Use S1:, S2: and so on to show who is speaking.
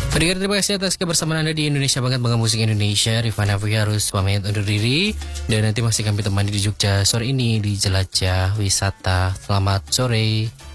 S1: Pendengar, terima kasih atas kebersamaan Anda di Indonesia Banget, Bangga Musik Indonesia. Rifana Afi harus pamit undur diri. Dan nanti masih kami temani di Jogja sore ini di Jelajah Wisata. Selamat sore.